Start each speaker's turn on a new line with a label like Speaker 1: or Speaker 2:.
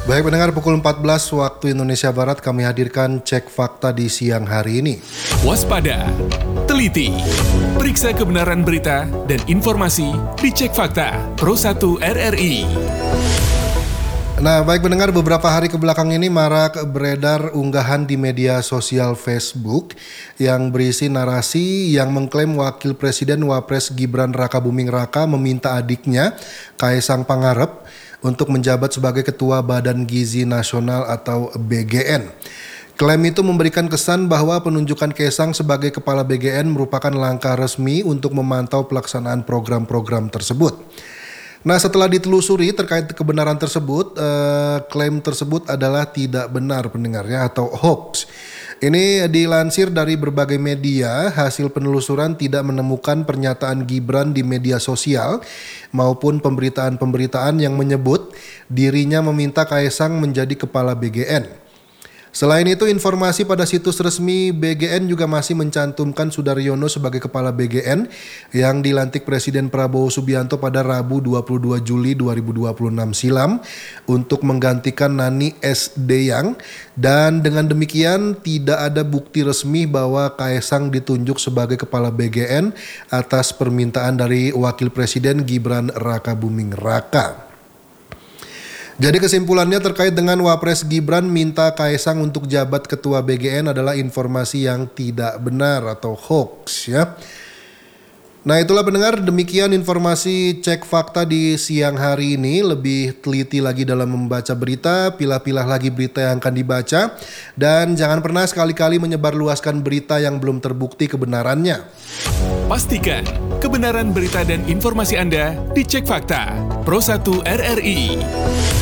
Speaker 1: Baik pendengar, pukul 14 waktu Indonesia Barat kami hadirkan cek fakta di siang hari ini.
Speaker 2: Waspada, teliti, periksa kebenaran berita dan informasi di Cek Fakta Pro 1 RRI.
Speaker 1: Nah, baik pendengar, beberapa hari kebelakang ini marak beredar unggahan di media sosial Facebook yang berisi narasi yang mengklaim Wakil Presiden Wapres Gibran Rakabuming Raka meminta adiknya, Kaesang Pangarep, untuk menjabat sebagai Ketua Badan Gizi Nasional atau BGN. Klaim itu memberikan kesan bahwa penunjukan Kaesang sebagai Kepala BGN merupakan langkah resmi untuk memantau pelaksanaan program-program tersebut. Nah, setelah ditelusuri terkait kebenaran tersebut, klaim tersebut adalah tidak benar pendengarnya atau hoax. Ini dilansir dari berbagai media, hasil penelusuran tidak menemukan pernyataan Gibran di media sosial maupun pemberitaan-pemberitaan yang menyebut dirinya meminta Kaesang menjadi Kepala BGN. Selain itu, informasi pada situs resmi BGN juga masih mencantumkan Sudaryono sebagai Kepala BGN yang dilantik Presiden Prabowo Subianto pada Rabu 22 Juli 2026 silam untuk menggantikan Nani S. Deyang, dan dengan demikian tidak ada bukti resmi bahwa Kaesang ditunjuk sebagai Kepala BGN atas permintaan dari Wakil Presiden Gibran Rakabuming Raka. Jadi kesimpulannya terkait dengan Wapres Gibran minta Kaesang untuk jabat Ketua BGN adalah informasi yang tidak benar atau hoax ya. Nah, itulah pendengar, demikian informasi cek fakta di siang hari ini. Lebih teliti lagi dalam membaca berita, pilah-pilah lagi berita yang akan dibaca, dan jangan pernah sekali-kali menyebarluaskan berita yang belum terbukti kebenarannya.
Speaker 2: Pastikan kebenaran berita dan informasi Anda di Cek Fakta Pro 1 RRI.